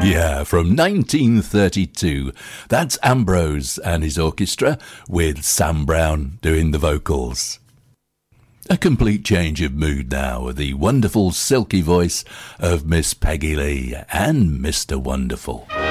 Yeah, from 1932. That's Ambrose and his orchestra with Sam Brown doing the vocals. A complete change of mood now with the wonderful silky voice of Miss Peggy Lee and Mr. Wonderful.